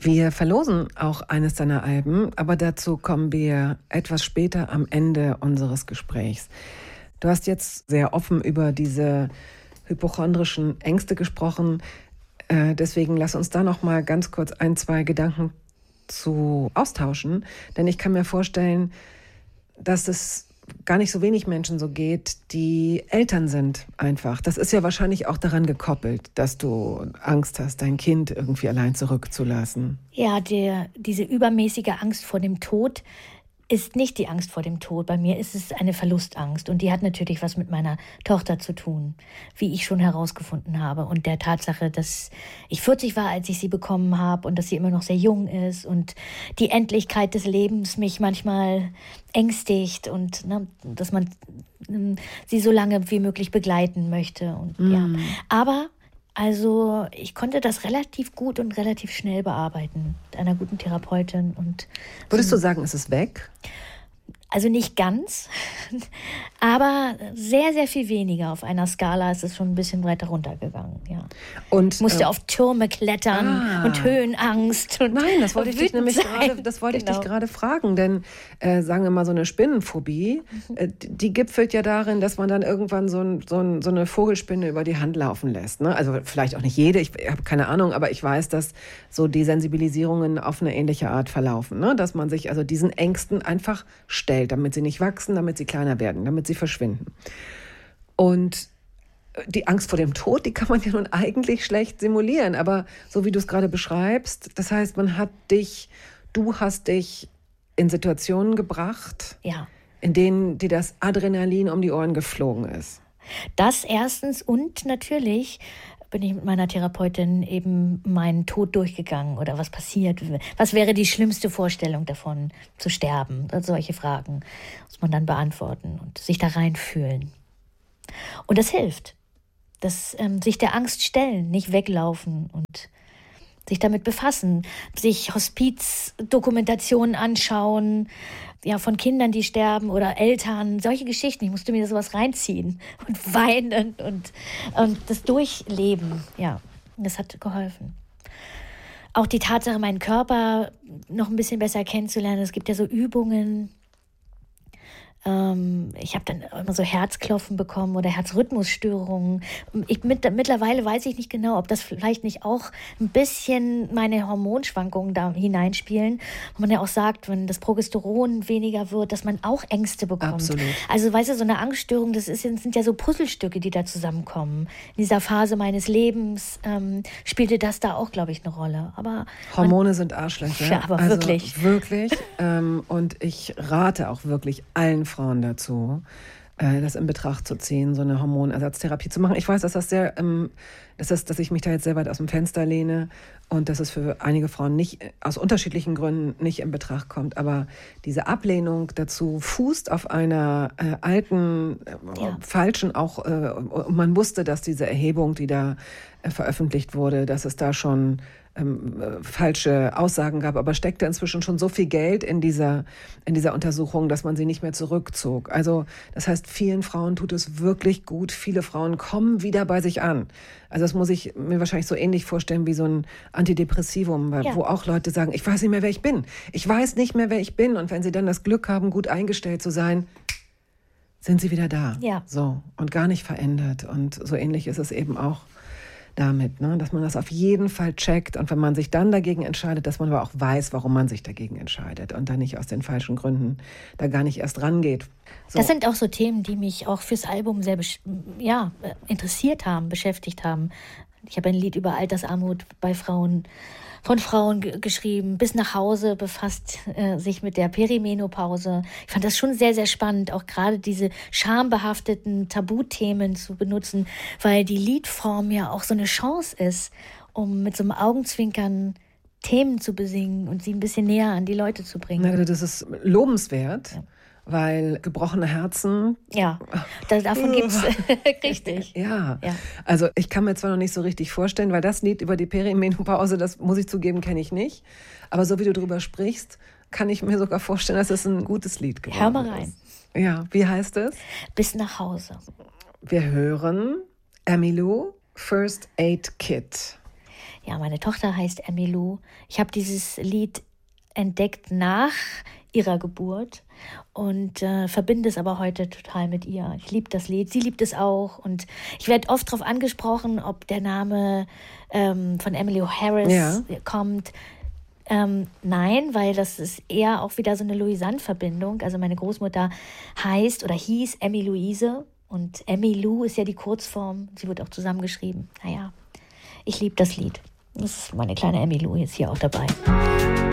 Wir verlosen auch eines deiner Alben, aber dazu kommen wir etwas später am Ende unseres Gesprächs. Du hast jetzt sehr offen über diese hypochondrischen Ängste gesprochen. Deswegen lass uns da noch mal ganz kurz 2 Gedanken zu austauschen. Denn ich kann mir vorstellen, dass es gar nicht so wenig Menschen so geht, die Eltern sind einfach. Das ist ja wahrscheinlich auch daran gekoppelt, dass du Angst hast, dein Kind irgendwie allein zurückzulassen. Ja, diese übermäßige Angst vor dem Tod ist nicht die Angst vor dem Tod. Bei mir ist es eine Verlustangst. Und die hat natürlich was mit meiner Tochter zu tun, wie ich schon herausgefunden habe. Und der Tatsache, dass ich 40 war, als ich sie bekommen habe und dass sie immer noch sehr jung ist und die Endlichkeit des Lebens mich manchmal ängstigt und dass man sie so lange wie möglich begleiten möchte. Und, ja. Aber also ich konnte das relativ gut und relativ schnell bearbeiten mit einer guten Therapeutin. Und würdest du sagen, ist es weg? Also nicht ganz, aber sehr, sehr viel weniger. Auf einer Skala ist es schon ein bisschen weiter runtergegangen. Ja. Und ich musste auf Türme klettern und Höhenangst. Und nein, das wollte ich dich nämlich gerade fragen. Denn sagen wir mal, so eine Spinnenphobie, die gipfelt ja darin, dass man dann irgendwann so eine Vogelspinne über die Hand laufen lässt. Ne? Also vielleicht auch nicht jede, ich habe keine Ahnung, aber ich weiß, dass so die Sensibilisierungen auf eine ähnliche Art verlaufen. Ne? Dass man sich also diesen Ängsten einfach stellt, damit sie nicht wachsen, damit sie kleiner werden, damit sie verschwinden. Und die Angst vor dem Tod, die kann man ja nun eigentlich schlecht simulieren, aber so wie du es gerade beschreibst, das heißt, du hast dich in Situationen gebracht, ja, in denen dir das Adrenalin um die Ohren geflogen ist. Das erstens und natürlich bin ich mit meiner Therapeutin eben meinen Tod durchgegangen oder was passiert. Was wäre die schlimmste Vorstellung davon, zu sterben? Solche Fragen muss man dann beantworten und sich da reinfühlen. Und das hilft. Sich der Angst stellen, nicht weglaufen und sich damit befassen, sich Hospizdokumentationen anschauen, ja, von Kindern, die sterben oder Eltern, solche Geschichten. Ich musste mir sowas reinziehen und weinen und das durchleben. Ja, das hat geholfen. Auch die Tatsache, meinen Körper noch ein bisschen besser kennenzulernen. Es gibt ja so Übungen. Ich habe dann immer so Herzklopfen bekommen oder Herzrhythmusstörungen. Mittlerweile weiß ich nicht genau, ob das vielleicht nicht auch ein bisschen meine Hormonschwankungen da hineinspielen. Wo man ja auch sagt, wenn das Progesteron weniger wird, dass man auch Ängste bekommt. Absolut. Also weißt du, so eine Angststörung, sind ja so Puzzlestücke, die da zusammenkommen. In dieser Phase meines Lebens spielte das da auch, glaube ich, eine Rolle. Aber Hormone sind Arschlöcher. Ja, aber also wirklich. Wirklich. Und ich rate auch wirklich allen Frauen dazu, das in Betracht zu ziehen, so eine Hormonersatztherapie zu machen. Ich weiß, dass dass ich mich da jetzt sehr weit aus dem Fenster lehne und dass es für einige Frauen nicht, aus unterschiedlichen Gründen nicht in Betracht kommt. Aber diese Ablehnung dazu fußt auf einer alten, falschen auch, man wusste, dass diese Erhebung, die da veröffentlicht wurde, dass es da schon falsche Aussagen gab, aber steckte inzwischen schon so viel Geld in dieser Untersuchung, dass man sie nicht mehr zurückzog. Also das heißt, vielen Frauen tut es wirklich gut. Viele Frauen kommen wieder bei sich an. Also das muss ich mir wahrscheinlich so ähnlich vorstellen wie so ein Antidepressivum, wo auch Leute sagen, ich weiß nicht mehr, wer ich bin. Ich weiß nicht mehr, wer ich bin. Und wenn sie dann das Glück haben, gut eingestellt zu sein, sind sie wieder da. Ja. So, und gar nicht verändert. Und so ähnlich ist es eben auch damit, ne? Dass man das auf jeden Fall checkt und wenn man sich dann dagegen entscheidet, dass man aber auch weiß, warum man sich dagegen entscheidet und dann nicht aus den falschen Gründen da gar nicht erst rangeht. So. Das sind auch so Themen, die mich auch fürs Album sehr interessiert haben, beschäftigt haben. Ich habe ein Lied über Altersarmut von Frauen geschrieben. Bis nach Hause befasst sich mit der Perimenopause. Ich fand das schon sehr, sehr spannend, auch gerade diese schambehafteten Tabuthemen zu benutzen, weil die Liedform ja auch so eine Chance ist, um mit so einem Augenzwinkern Themen zu besingen und sie ein bisschen näher an die Leute zu bringen. Na, das ist lobenswert. Ja. Weil gebrochene Herzen... Ja, davon gibt es richtig. Ja, also ich kann mir zwar noch nicht so richtig vorstellen, weil das Lied über die Perimenopause, das muss ich zugeben, kenne ich nicht. Aber so wie du drüber sprichst, kann ich mir sogar vorstellen, dass es ein gutes Lied geworden ist. Hör mal rein. Ja, wie heißt es? Bis nach Hause. Wir hören Emmylou, First Aid Kit. Ja, meine Tochter heißt Emmylou. Ich habe dieses Lied entdeckt nach ihrer Geburt und verbinde es aber heute total mit ihr. Ich liebe das Lied, sie liebt es auch und ich werde oft darauf angesprochen, ob der Name von Emmylou Harris kommt. Nein, weil das ist eher auch wieder so eine Louisanne-Verbindung. Also meine Großmutter heißt oder hieß Emmy Louise und Emmylou ist ja die Kurzform. Sie wird auch zusammengeschrieben. Naja, ich liebe das Lied. Das ist meine kleine Emmylou jetzt hier auch dabei.